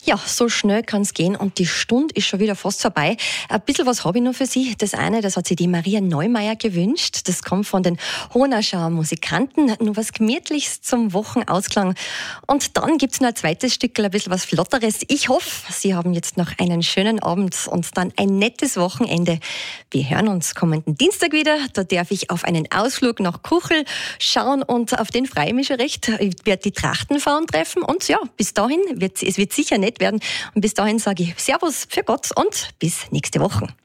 Ja, so schnell kann's gehen und die Stunde ist schon wieder fast vorbei. Ein bisschen was habe ich noch für Sie. Das eine, das hat sich die Maria Neumeier gewünscht. Das kommt von den Hohenschauer Musikanten. Nur was Gemütliches zum Wochenausklang. Und dann gibt's noch ein zweites Stück, ein bisschen was Flotteres. Ich hoffe, Sie haben jetzt noch einen schönen Abend und dann ein nettes Wochenende. Wir hören uns kommenden Dienstag wieder. Da darf ich auf einen Ausflug nach Kuchel schauen und auf den freue ich mich schon recht. Ich werde die Trachtenfrauen treffen und ja, bis dahin es wird sicher nett werden. Und bis dahin sage ich Servus, für Gott und bis nächste Woche.